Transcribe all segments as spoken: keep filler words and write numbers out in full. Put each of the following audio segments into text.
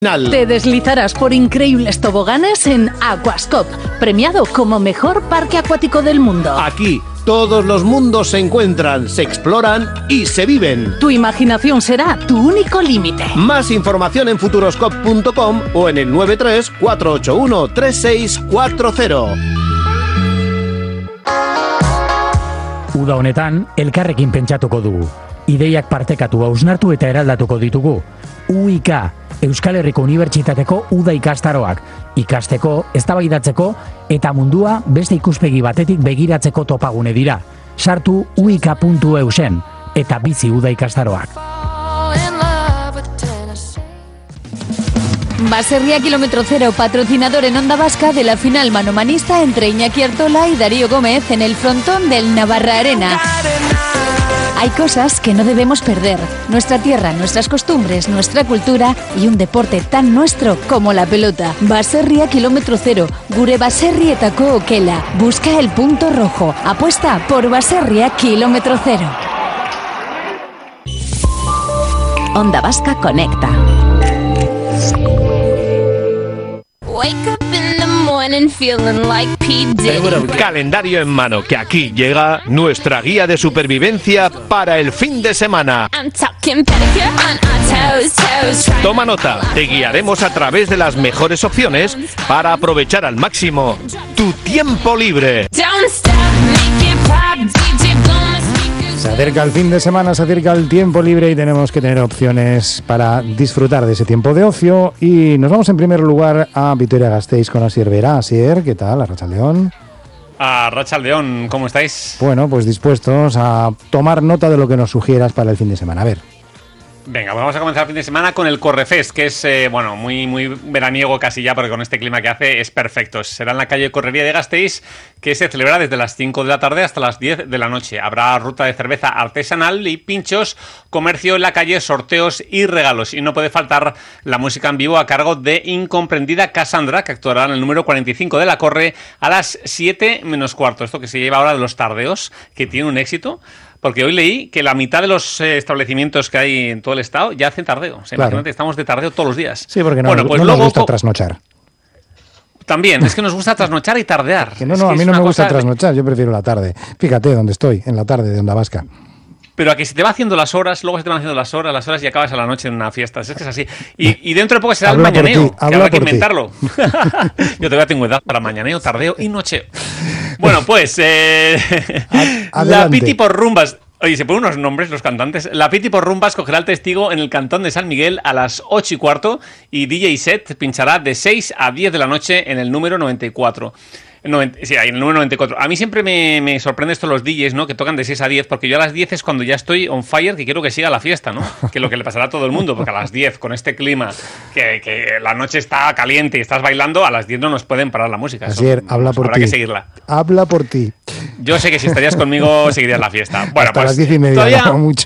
Te deslizarás por increíbles toboganes en Aquascop, premiado como mejor parque acuático del mundo. Aquí todos los mundos se encuentran, se exploran y se viven. Tu imaginación será tu único límite. Más información en futuroscope punto com o en el nueve tres cuatro ocho uno tres seis cuatro cero. Uda honetan, elkarrekin pentsatuko dugu. Ideiak partekatu, hausnartu eta eraldatuko ditugu. U I K, Euskal Herriko Unibertsitateko Uda ikastaroak. Ikasteko, eztabaidatzeko eta mundua beste ikuspegi batetik begiratzeko topagune dira. Sartu u i k puntu e u sen eta bizi Uda ikastaroak. Baserria Kilómetro Cero, patrocinador en Onda Vasca de la final manomanista entre Iñaki Artola y Darío Gómez en el frontón del Navarra Arena. Hay cosas que no debemos perder. Nuestra tierra, nuestras costumbres, nuestra cultura y un deporte tan nuestro como la pelota. Baserria Kilómetro Cero, gure baserrietako okela. Busca el punto rojo. Apuesta por Baserria Kilómetro Cero. Onda Vasca conecta. Wake up in the morning feeling like P. Diddy. Calendario en mano, que aquí llega nuestra guía de supervivencia para el fin de semana. I'm talking pedicure on our toes, toes. Try- Toma nota, te guiaremos a través de las mejores opciones para aprovechar al máximo tu tiempo libre. Don't stop, make it pop, D J blow my speakers. Se acerca el fin de semana, se acerca el tiempo libre y tenemos que tener opciones para disfrutar de ese tiempo de ocio. Y nos vamos en primer lugar a Vitoria-Gasteiz con Asier Vera. Asier, ¿qué tal? Arratsaldeon. A Arratsaldeon, ¿cómo estáis? Bueno, pues dispuestos a tomar nota de lo que nos sugieras para el fin de semana. A ver. Venga, pues vamos a comenzar el fin de semana con el Correfest, que es, eh, bueno, muy, muy veraniego casi ya, porque con este clima que hace es perfecto. Será en la calle Correría de Gasteiz, que se celebra desde las cinco de la tarde hasta las diez de la noche. Habrá ruta de cerveza artesanal y pinchos, comercio en la calle, sorteos y regalos. Y no puede faltar la música en vivo a cargo de Incomprendida Cassandra, que actuará en el número cuarenta y cinco de la Corre a las siete menos cuarto. Esto que se lleva ahora de los tardeos, que tiene un éxito. Porque hoy leí que la mitad de los eh, establecimientos que hay en todo el estado ya hacen tardeo. O sea, Claro. imagínate, estamos de tardeo todos los días. Sí, porque no, bueno, nos- pues no luego nos gusta co- trasnochar. También, es que nos gusta trasnochar y tardear. Que no, Es no, que a mí es no una me gusta cosa- trasnochar, yo prefiero la tarde. Fíjate dónde estoy, en la tarde de Onda Vasca. Pero a que se te va haciendo las horas, luego se te van haciendo las horas, las horas y acabas a la noche en una fiesta. Es que es así. Y, y dentro de poco será Habla el por mañaneo, ti, que habla habrá que por ti. inventarlo. Yo todavía tengo edad para mañaneo, tardeo y nocheo. Bueno, pues eh, Ad- la adelante. Piti por Rumbas. Oye, se ponen unos nombres los cantantes. La Piti por Rumbas cogerá el testigo en el Cantón de San Miguel a las ocho y cuarto y D J Set pinchará de seis a diez de la noche en el número noventa y cuatro. noventa, sí, en el número noventa y cuatro. A mí siempre me, me sorprende esto los D Js, ¿no? Que tocan de seis a diez, porque yo a las diez es cuando ya estoy on fire, que quiero que siga la fiesta, ¿no? Que es lo que le pasará a todo el mundo, porque a las diez, con este clima, que, que la noche está caliente y estás bailando, a las diez no nos pueden parar la música. Eso, Asier, habla vamos, por habrá ti. que seguirla. Habla por ti. Yo sé que si estarías conmigo seguirías la fiesta. Bueno, Hasta pues las diez y media, todavía- no mucho.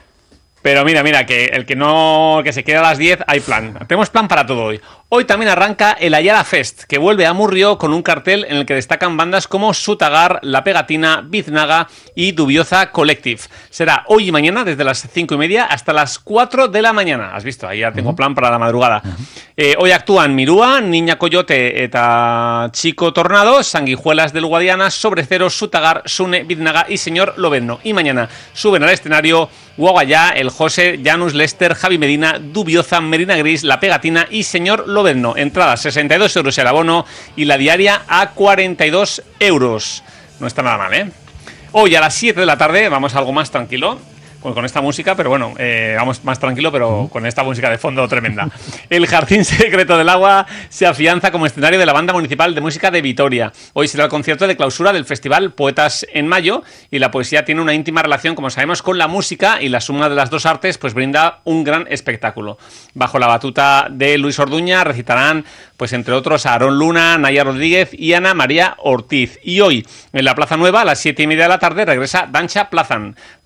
Pero mira, mira, que el que no que se quede a las diez, hay plan. Tenemos plan para todo hoy. Hoy también arranca el Ayala Fest, que vuelve a Murrio con un cartel en el que destacan bandas como Sutagar, La Pegatina, Biznaga y Dubioza Collective. Será hoy y mañana desde las cinco y media hasta las cuatro de la mañana. ¿Has visto? Ahí ya tengo plan para la madrugada. Eh, hoy actúan Mirúa, Niña Coyote eta Chico Tornado, Sanguijuelas del Guadiana, Sobre Cero, Sutagar, Sune, Biznaga y Señor Lobezno. Y mañana suben al escenario Guaguayá, El José, Janus Lester, Javi Medina, Dubioza, Merina Gris, La Pegatina y Señor Lobezno. Entradas sesenta y dos euros el abono y la diaria a cuarenta y dos euros. No está nada mal, ¿eh? Hoy a las siete de la tarde vamos a algo más tranquilo. Con, con esta música, pero bueno, eh, vamos más tranquilo, pero con esta música de fondo tremenda. El Jardín Secreto del Agua se afianza como escenario de la Banda Municipal de Música de Vitoria. Hoy será el concierto de clausura del festival Poetas en Mayo, y la poesía tiene una íntima relación, como sabemos, con la música, y la suma de las dos artes pues brinda un gran espectáculo. Bajo la batuta de Luis Orduña recitarán, pues entre otros, a Aarón Luna, Naya Rodríguez y Ana María Ortiz. Y hoy, en la Plaza Nueva, a las siete y media de la tarde, regresa Dancha Plazan.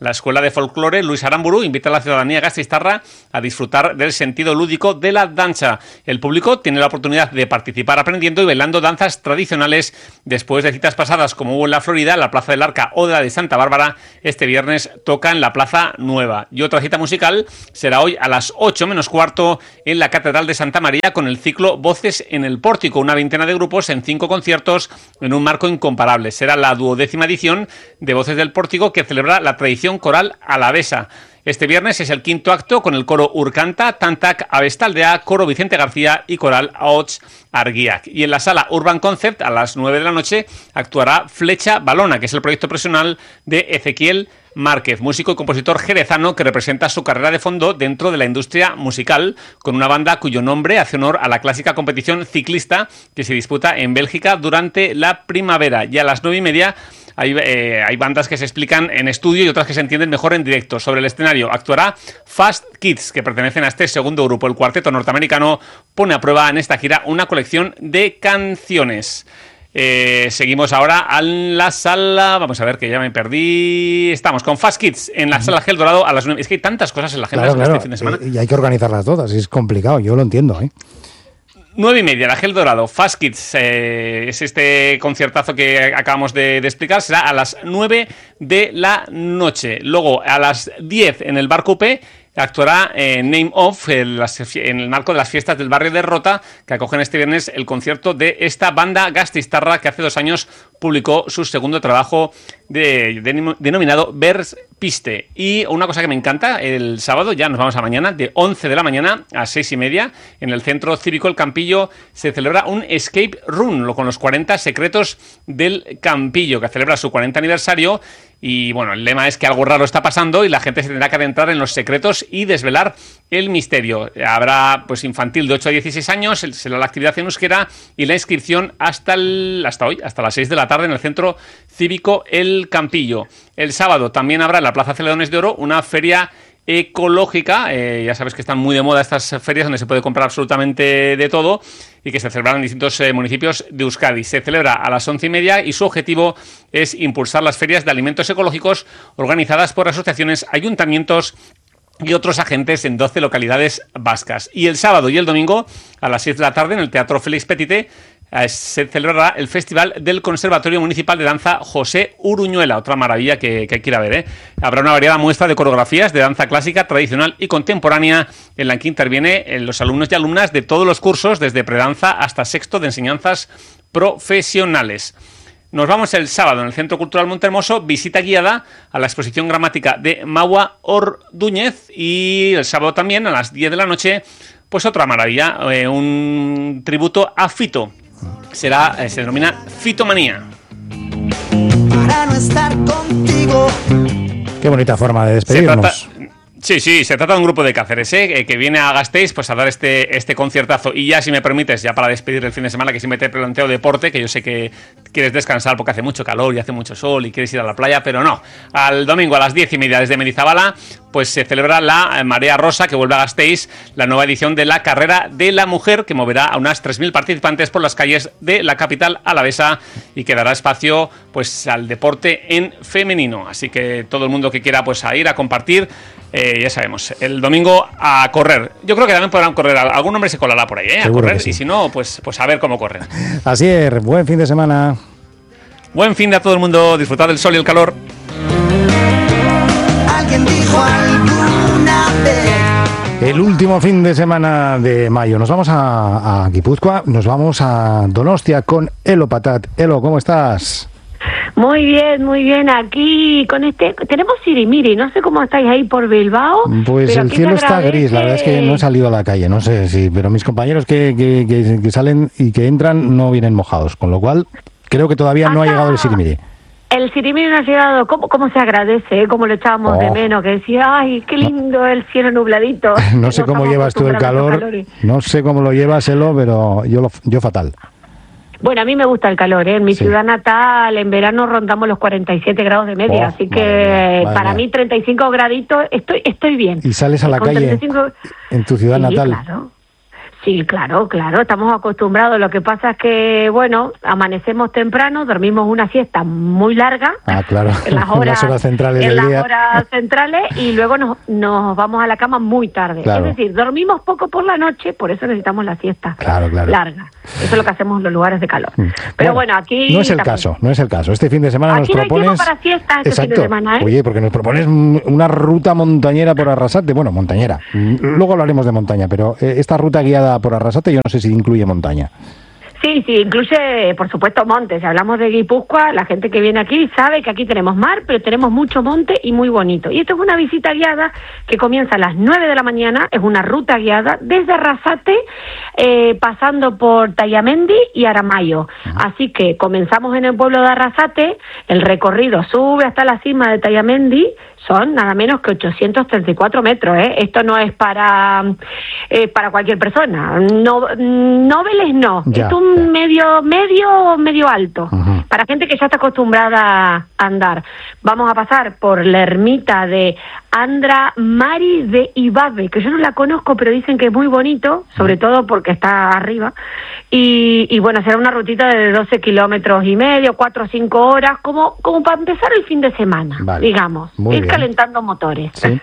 La Escuela de Folclore Luis Aramburu invita a la ciudadanía gasteiztarra a disfrutar del sentido lúdico de la danza. El público tiene la oportunidad de participar aprendiendo y bailando danzas tradicionales después de citas pasadas como hubo en la Florida, la Plaza del Arca o de la de Santa Bárbara. Este viernes toca en la Plaza Nueva. Y otra cita musical será hoy a las ocho menos cuarto en la Catedral de Santa María con el ciclo Voces en el Pórtico, una veintena de grupos en cinco conciertos en un marco incomparable. Será la duodécima edición de Voces del Pórtico que celebra la tradición coral alavesa. Este viernes es el quinto acto con el coro Urcanta, Tantac, Abestaldea, coro Vicente García y coral Ahots Argiak. Y en la sala Urban Concept a las nueve de la noche actuará Flecha Balona, que es el proyecto personal de Ezequiel Márquez, músico y compositor jerezano que representa su carrera de fondo dentro de la industria musical, con una banda cuyo nombre hace honor a la clásica competición ciclista que se disputa en Bélgica durante la primavera. Y a las nueve y media hay, eh, hay bandas que se explican en estudio y otras que se entienden mejor en directo. Sobre el escenario actuará Fast Kids, que pertenecen a este segundo grupo. El cuarteto norteamericano pone a prueba en esta gira una colección de canciones. Eh, seguimos ahora en la sala, vamos a ver que ya me perdí. Estamos con Fast Kids en la sala Gel Dorado a las nueve. Es que hay tantas cosas en la agenda, claro, claro. Este fin de semana. Y hay que organizarlas todas, es complicado, yo lo entiendo, ¿eh? Nueve y media, la Gel Dorado, Fast Kids, eh, es este conciertazo que acabamos de, de explicar, será a las nueve de la noche. Luego, a las diez en el Bar Coupé, actuará eh, Name Of en, las, en el marco de las fiestas del barrio de Rota, que acogen este viernes el concierto de esta banda gasteiztarra que hace dos años publicó su segundo trabajo de, de, denominado Vers Piste. Y una cosa que me encanta, el sábado, ya nos vamos a mañana, de once de la mañana a seis y media, en el Centro Cívico El Campillo, se celebra un Escape Room con los cuarenta secretos del Campillo, que celebra su cuarenta aniversario. Y bueno, el lema es que algo raro está pasando y la gente se tendrá que adentrar en los secretos y desvelar el misterio. Habrá pues infantil de ocho a dieciséis años, será la actividad en euskera y la inscripción hasta el, hasta hoy, hasta las seis de la tarde en el Centro Cívico El Campillo. El sábado también habrá en la Plaza Celedones de Oro una feria ecológica, eh, ya sabes que están muy de moda estas ferias donde se puede comprar absolutamente de todo y que se celebran en distintos eh, municipios de Euskadi. Se celebra a las once y media y su objetivo es impulsar las ferias de alimentos ecológicos organizadas por asociaciones, ayuntamientos y otros agentes en doce localidades vascas. Y el sábado y el domingo a las seis de la tarde en el Teatro Félix Petite se celebrará el Festival del Conservatorio Municipal de Danza José Uruñuela, otra maravilla que, que hay que ir a ver, ¿eh? Habrá una variada muestra de coreografías de danza clásica, tradicional y contemporánea en la que intervienen los alumnos y alumnas de todos los cursos, desde predanza hasta sexto de enseñanzas profesionales. Nos vamos el sábado en el Centro Cultural Montehermoso, visita guiada a la exposición gramática de Maua Ordúñez, y el sábado también a las diez de la noche, pues otra maravilla, eh, un tributo a Fito. Será, eh, se denomina Fitomanía. Para no estar contigo. Qué bonita forma de despedirnos. Sí, sí, se trata de un grupo de Cáceres, ¿eh? que viene a Gasteiz pues, a dar este, este conciertazo. Y ya, si me permites, ya para despedir el fin de semana, que siempre te planteo deporte, que yo sé que quieres descansar porque hace mucho calor y hace mucho sol y quieres ir a la playa, pero no. Al domingo a las diez y media desde Mendizabala, pues se celebra la Marea Rosa, que vuelve a Gasteiz, la nueva edición de la Carrera de la Mujer, que moverá a unas tres mil participantes por las calles de la capital alavesa y que dará espacio pues, al deporte en femenino. Así que todo el mundo que quiera pues, a ir a compartir, Eh, ya sabemos, el domingo a correr. Yo creo que también podrán correr, algún hombre se colará por ahí, ¿eh? A correr, sí. Y si no, pues, pues a ver cómo corren. Así es, buen fin de semana. Buen fin de a todo el mundo, disfrutad del sol y el calor. Alguien dijo alguna vez. El último fin de semana de mayo. Nos vamos a, a Guipúzcoa, nos vamos a Donostia con Elo Patat. Elo, ¿cómo estás? Muy bien, muy bien. Aquí con este tenemos sirimiri. No sé cómo estáis ahí por Bilbao. Pues el cielo está gris. La verdad es que no he salido a la calle. No sé si, pero mis compañeros que, que, que, que salen y que entran no vienen mojados. Con lo cual creo que todavía no ha llegado el sirimiri. El sirimiri no ha llegado. ¿Cómo, cómo se agradece? ¿eh? Cómo lo echábamos oh. de menos. Que decía, ay, qué lindo el cielo nubladito. No sé cómo llevas tú el calor. No sé cómo lo llevas, Elo, pero yo, lo, yo fatal. Bueno, a mí me gusta el calor, ¿eh? En mi sí. ciudad natal, en verano rondamos los cuarenta y siete grados de media, oh, así que madre mía, para mí treinta y cinco graditos, estoy estoy bien. ¿Y sales a la Con calle treinta y cinco... en tu ciudad sí, natal? Claro. Sí, claro, claro, estamos acostumbrados. Lo que pasa es que, bueno, amanecemos temprano, dormimos una siesta muy larga. Ah, claro, en las horas, las horas centrales en del las día. horas centrales y luego nos, nos vamos a la cama muy tarde. Claro. Es decir, dormimos poco por la noche, por eso necesitamos la siesta claro, claro. larga. Eso es lo que hacemos en los lugares de calor. Pero bueno, bueno aquí... No es el también. caso, no es el caso. Este fin de semana aquí nos no hay propones... tiempo para siesta este Exacto. fin de semana, ¿eh? Oye, porque nos propones una ruta montañera por Arrasate. Bueno, montañera. Luego hablaremos de montaña, pero esta ruta guiada por Arrasate yo no sé si incluye montaña. Sí, sí, incluye, por supuesto, monte. Si hablamos de Guipúzcoa, la gente que viene aquí sabe que aquí tenemos mar, pero tenemos mucho monte y muy bonito. Y esto es una visita guiada que comienza a las nueve de la mañana, es una ruta guiada desde Arrasate, eh, pasando por Tallamendi y Aramayo. Así que comenzamos en el pueblo de Arrasate, el recorrido sube hasta la cima de Tallamendi, son nada menos que ochocientos treinta y cuatro metros, ¿eh? Esto no es para eh, para cualquier persona. No, Noveles no. Ya, es un ya. medio, medio, medio alto. Uh-huh. Para gente que ya está acostumbrada a andar. Vamos a pasar por la ermita de Andra Mari de Ibabe, que yo no la conozco, pero dicen que es muy bonito, sobre todo porque está arriba. Y, y bueno, será una rutita de doce kilómetros y medio, cuatro o cinco horas, como, como para empezar el fin de semana, Vale. digamos. Muy Ir bien. calentando motores. Sí.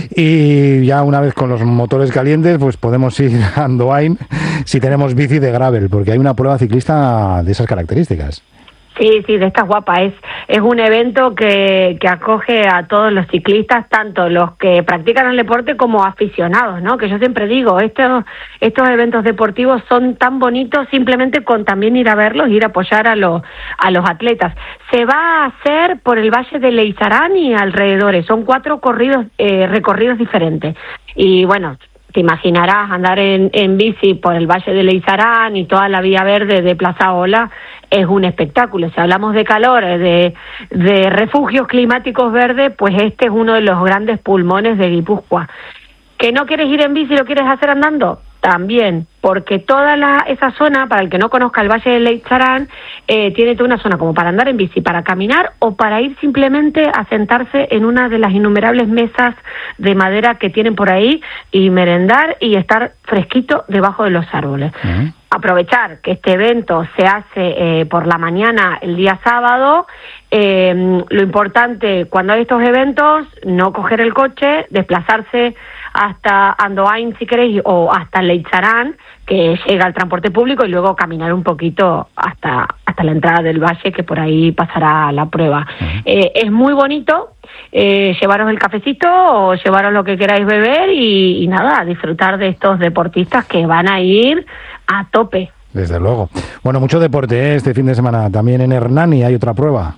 Y ya una vez con los motores calientes, pues podemos ir a Andoain si tenemos bici de gravel, porque hay una prueba ciclista de esas características. Sí, sí, de estas guapas. Es, es un evento que, que acoge a todos los ciclistas, tanto los que practican el deporte como aficionados, ¿no? Que yo siempre digo, estos, estos eventos deportivos son tan bonitos simplemente con también ir a verlos, ir a apoyar a los, a los atletas. Se va a hacer por el Valle de Leizarán y alrededores. Son cuatro corridos, eh, recorridos diferentes. Y bueno, te imaginarás andar en, en bici por el Valle de Leizarán y toda la vía verde de Plaza Ola es un espectáculo. Si hablamos de calor, de, de refugios climáticos verdes, pues este es uno de los grandes pulmones de Guipúzcoa. ¿Que no quieres ir en bici y lo quieres hacer andando? También, porque toda la, esa zona, para el que no conozca el Valle de Leizarán, eh, tiene toda una zona como para andar en bici, para caminar o para ir simplemente a sentarse en una de las innumerables mesas de madera que tienen por ahí y merendar y estar fresquito debajo de los árboles. Uh-huh. Aprovechar que este evento se hace eh, por la mañana el día sábado. Eh, lo importante cuando hay estos eventos, no coger el coche, desplazarse hasta Andoain si queréis o hasta Leizarán, que llega el transporte público, y luego caminar un poquito hasta hasta la entrada del valle, que por ahí pasará la prueba. Uh-huh. Eh, es muy bonito. Eh, llevaros el cafecito o llevaros lo que queráis beber y, y nada, disfrutar de estos deportistas que van a ir a tope. Desde luego. Bueno, mucho deporte, ¿eh? Este fin de semana. También en Hernani hay otra prueba.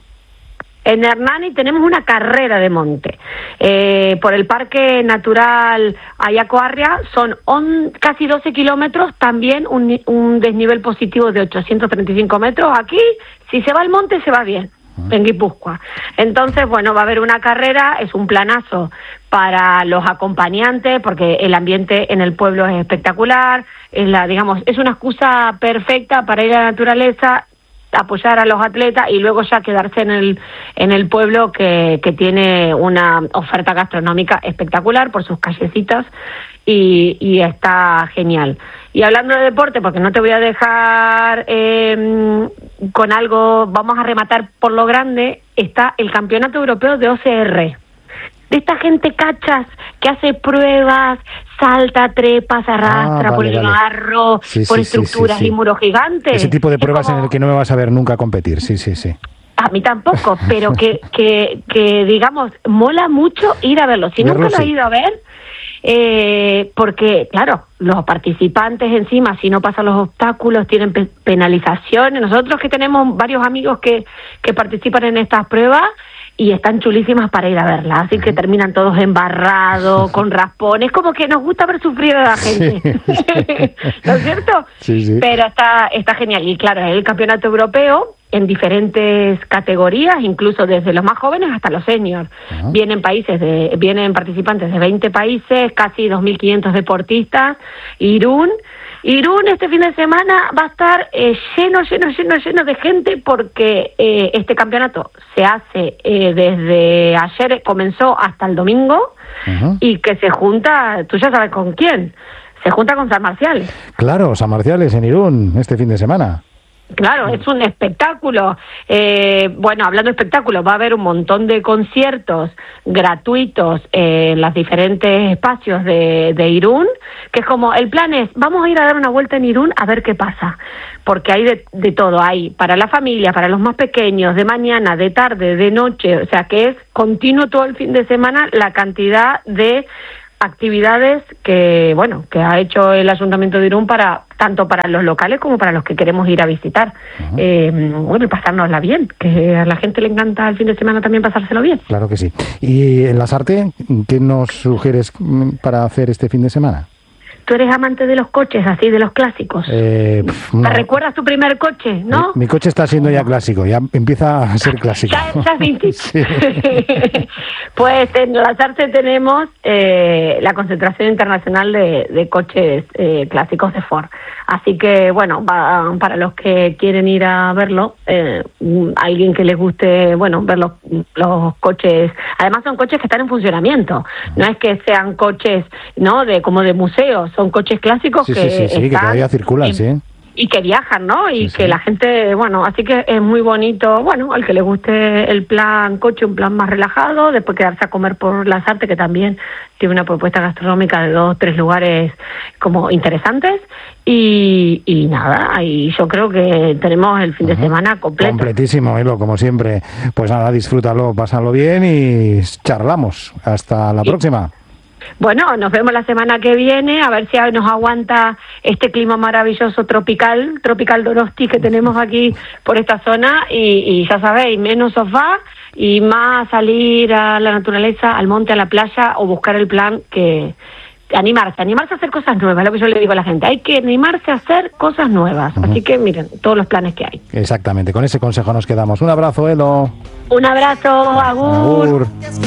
En Hernani tenemos una carrera de monte. Eh, por el Parque Natural Ayacoarria son on, casi doce kilómetros, también un, un desnivel positivo de ochocientos treinta y cinco metros. Aquí, si se va al monte, se va bien. En Guipúzcoa. Entonces, bueno, va a haber una carrera, es un planazo para los acompañantes, porque el ambiente en el pueblo es espectacular, es la, digamos, es una excusa perfecta para ir a la naturaleza, apoyar a los atletas y luego ya quedarse en el en el pueblo que, que tiene una oferta gastronómica espectacular por sus callecitas y, y está genial. Y hablando de deporte, porque no te voy a dejar eh, con algo, vamos a rematar por lo grande, está el Campeonato Europeo de O C R. De esta gente cachas que hace pruebas, salta, trepa, se arrastra ah, vale, por el vale. barro, sí, por sí, estructuras sí, sí, sí. y muros gigantes. Ese tipo de pruebas como... en el que no me vas a ver nunca competir, sí, sí, sí. A mí tampoco, pero que, que, que digamos, mola mucho ir a verlo. Si Verlo, nunca lo has sí. ido a ver, eh, porque, claro, los participantes encima, si no pasan los obstáculos, tienen pe- penalizaciones. Nosotros que tenemos varios amigos que, que participan en estas pruebas, y están chulísimas para ir a verla, así que terminan todos embarrados, con raspones, como que nos gusta ver sufrir a la gente, sí. ¿No es cierto? Sí, sí. Pero está, está genial, y claro, es el campeonato europeo en diferentes categorías, incluso desde los más jóvenes hasta los seniors. Uh-huh. Vienen países de, vienen participantes de veinte países, casi dos mil quinientos deportistas. Irún, Irún este fin de semana va a estar eh, lleno, lleno, lleno, lleno de gente, porque eh, este campeonato se hace eh, desde ayer, comenzó hasta el domingo, uh-huh. y que se junta, tú ya sabes con quién. se junta con San Marcial. Claro, San Marciales en Irún este fin de semana. Claro, es un espectáculo. Eh, bueno, hablando de espectáculos, va a haber un montón de conciertos gratuitos en los diferentes espacios de, de Irún, que es como, el plan es, vamos a ir a dar una vuelta en Irún a ver qué pasa, porque hay de, de todo, hay para la familia, para los más pequeños, de mañana, de tarde, de noche, o sea que es continuo todo el fin de semana la cantidad de actividades que, bueno, que ha hecho el Ayuntamiento de Irún para tanto para los locales como para los que queremos ir a visitar. Uh-huh. Eh, bueno, y pasárnosla bien, que a la gente le encanta el fin de semana también pasárselo bien. Claro que sí. ¿Y en Lasarte, qué nos sugieres para hacer este fin de semana? ¿Tú eres amante de los coches, así, de los clásicos? Eh, pf, no. ¿Te recuerdas tu primer coche, no? Mi, mi coche está siendo ya clásico, ya empieza a ser clásico. Ya, ya es vintage. Sí. Pues en Lasarte tenemos eh, la concentración internacional de, de coches eh, clásicos de Ford. Así que, bueno, va, para los que quieren ir a verlo, eh, alguien que les guste, bueno, ver los, los coches. Además son coches que están en funcionamiento. No es que sean coches, ¿no?, de como de museos. Son coches clásicos sí, que sí, sí, sí, que todavía circulan, en, sí. Y que viajan, ¿no? Y sí, que sí. la gente, bueno, así que es muy bonito, bueno, al que le guste el plan coche, un plan más relajado, después quedarse a comer por Lasarte, que también tiene una propuesta gastronómica de dos, tres lugares como interesantes, y, y nada, ahí yo creo que tenemos el fin uh-huh. de semana completo. Completísimo, Elo, como siempre. Pues nada, disfrútalo, pásalo bien y charlamos. Hasta la y... próxima. Bueno, nos vemos la semana que viene, a ver si nos aguanta este clima maravilloso tropical, tropical Donosti que tenemos aquí por esta zona y, y ya sabéis, menos sofá y más salir a la naturaleza, al monte, a la playa o buscar el plan que... Animarse, animarse a hacer cosas nuevas, lo que yo le digo a la gente, hay que animarse a hacer cosas nuevas, uh-huh. así que miren, todos los planes que hay. Exactamente, con ese consejo nos quedamos. Un abrazo, Elo. Un abrazo, agur. Agur.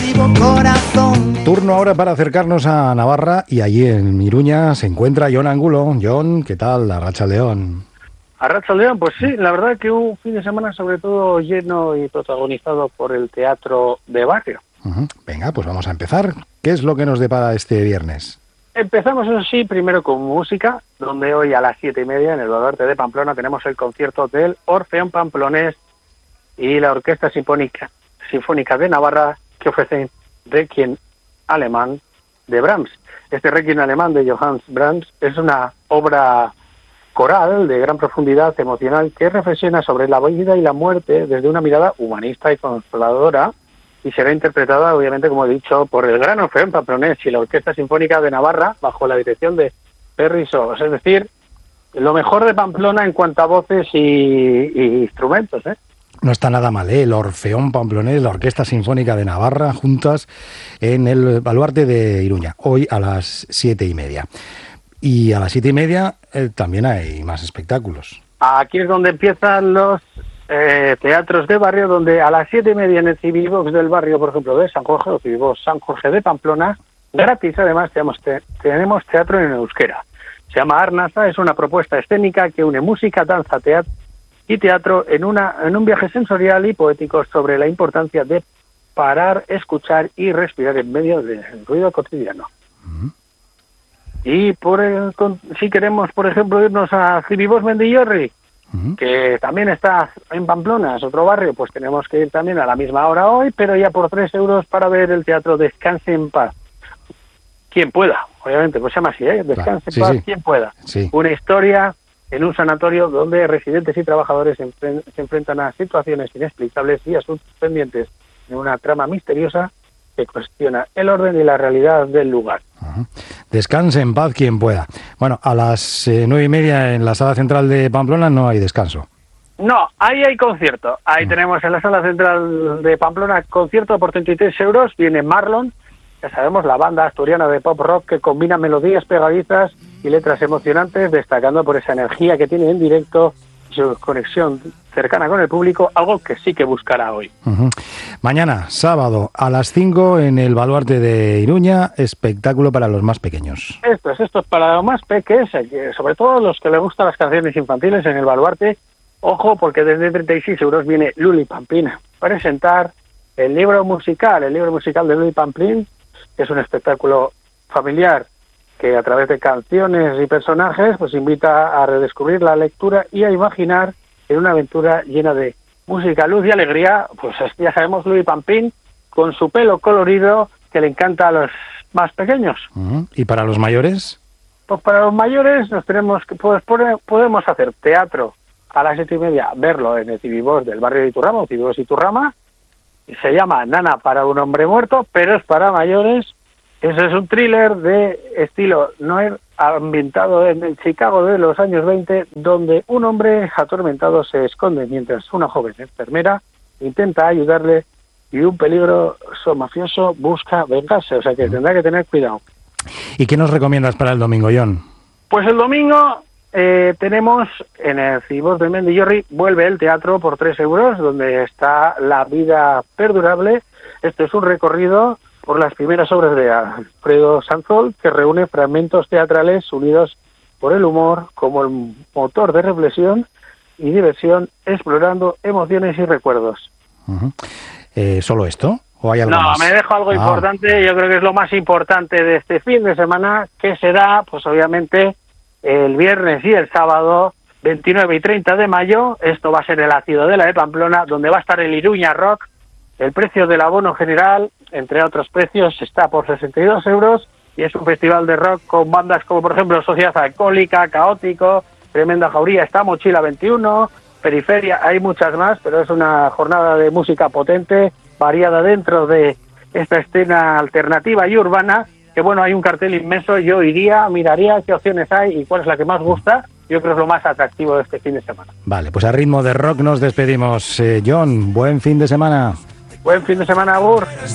Turno ahora para acercarnos a Navarra y allí en Iruña se encuentra Jon Angulo. Jon, ¿qué tal? Arratsaldeon. Arratsaldeon, pues sí, la verdad que un fin de semana sobre todo lleno y protagonizado por el teatro de barrio. Uh-huh. Venga, pues vamos a empezar. ¿Qué es lo que nos depara este viernes? Empezamos, eso sí, primero con música, donde hoy a las siete y media en el Baluarte de Pamplona tenemos el concierto del Orfeón Pamplonés y la Orquesta Sinfónica, Sinfónica de Navarra, que ofrecen Requiem alemán de Brahms. Este Requiem alemán de Johannes Brahms es una obra coral de gran profundidad emocional que reflexiona sobre la vida y la muerte desde una mirada humanista y consoladora, y será interpretada, obviamente, como he dicho, por el gran Orfeón Pamplonés y la Orquesta Sinfónica de Navarra, bajo la dirección de Perry Sos. Es decir, lo mejor de Pamplona en cuanto a voces y, y instrumentos, ¿eh? No está nada mal, ¿eh? El Orfeón Pamplonés, la Orquesta Sinfónica de Navarra, juntas en el Baluarte de Iruña, hoy a las siete y media. Y a las siete y media eh, también hay más espectáculos. Aquí es donde empiezan los... Eh, teatros de barrio, donde a las siete y media en el Civivox del barrio, por ejemplo, de San Jorge, o Civivox San Jorge de Pamplona, gratis además tenemos, te, tenemos teatro en euskera. Se llama Arnasa, es una propuesta escénica que une música, danza, teatro y teatro en, una, en un viaje sensorial y poético sobre la importancia de parar, escuchar y respirar en medio del ruido cotidiano. Uh-huh. Y por el, con, si queremos, por ejemplo, irnos a Civivox Mendillorri, Uh-huh. que también está en Pamplona, es otro barrio, pues tenemos que ir también a la misma hora hoy, pero ya por tres euros para ver el teatro Descanse en Paz. Quien pueda, obviamente, pues se llama así, ¿eh? Descanse en sí, Paz, sí. quien pueda. Sí. Una historia en un sanatorio donde residentes y trabajadores se, enfren- se enfrentan a situaciones inexplicables y asuntos pendientes en una trama misteriosa que cuestiona el orden y la realidad del lugar. Uh-huh. Descanse en paz quien pueda. Bueno, a las eh, nueve y media en la sala central de Pamplona no hay descanso. No, ahí hay concierto. Ahí uh-huh. tenemos en la sala central de Pamplona concierto por treinta y tres euros. Viene Marlon, ya sabemos, la banda asturiana de pop rock que combina melodías pegadizas y letras emocionantes, destacando por esa energía que tiene en directo y su conexión cercana con el público, algo que sí que buscará hoy. Uh-huh. Mañana, sábado, a las cinco en el Baluarte de Iruña, espectáculo para los más pequeños. Esto es, esto es para los más pequeños, sobre todo los que les gustan las canciones infantiles en el Baluarte. Ojo, porque desde treinta y seis euros viene Luli Pamplín a presentar el libro musical, el libro musical de Luli Pamplín, que es un espectáculo familiar que a través de canciones y personajes pues invita a redescubrir la lectura y a imaginar en una aventura llena de música, luz y alegría. Pues ya sabemos, Luis Pampín, con su pelo colorido que le encanta a los más pequeños. Uh-huh. ¿Y para los mayores? Pues para los mayores nos tenemos que pues, podemos hacer teatro a las siete y media, verlo en el Cibibos del barrio de Iturrama, Cibibos Iturrama. Se llama Nana para un hombre muerto, pero es para mayores. Eso es un thriller de estilo noir ambientado en el Chicago de los años veinte, donde un hombre atormentado se esconde mientras una joven enfermera intenta ayudarle y un peligroso mafioso busca vengarse. O sea que tendrá que tener cuidado. ¿Y qué nos recomiendas para el domingo, John? Pues el domingo eh, tenemos en el Cibibos de Mendillorri, vuelve el teatro por tres euros, donde está La vida perdurable. Este es un recorrido por las primeras obras de Alfredo Sanzol, que reúne fragmentos teatrales unidos por el humor como el motor de reflexión y diversión, explorando emociones y recuerdos. Uh-huh. Eh, ¿Solo esto? ¿O hay algo no, más? me dejo algo ah. importante, yo creo que es lo más importante de este fin de semana, que será, pues obviamente, el viernes y el sábado, veintinueve y treinta de mayo. Esto va a ser el Ácido de la de Pamplona, donde va a estar el Iruña Rock. El precio del abono general, entre otros precios, está por sesenta y dos euros y es un festival de rock con bandas como, por ejemplo, Sociedad Alcohólica, Caótico, Tremenda Jauría, está Mochila veintiuno, Periferia, hay muchas más, pero es una jornada de música potente, variada dentro de esta escena alternativa y urbana, que bueno, hay un cartel inmenso, yo iría, miraría qué opciones hay y cuál es la que más gusta. Yo creo que es lo más atractivo de este fin de semana. Vale, pues a ritmo de rock nos despedimos. Eh, John, buen fin de semana. Buen fin de semana, Agur.